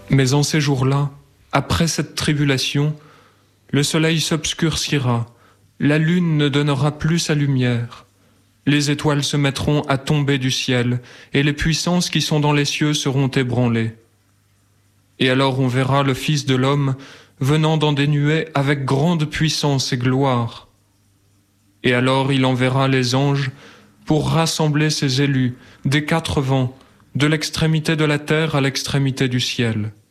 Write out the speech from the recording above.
Mais en ces jours-là, après cette tribulation, le soleil s'obscurcira, la lune ne donnera plus sa lumière, les étoiles se mettront à tomber du ciel, et les puissances qui sont dans les cieux seront ébranlées. Et alors on verra le Fils de l'homme venant dans des nuées avec grande puissance et gloire. Et alors il enverra les anges pour rassembler ses élus des quatre vents, de l'extrémité de la terre à l'extrémité du ciel.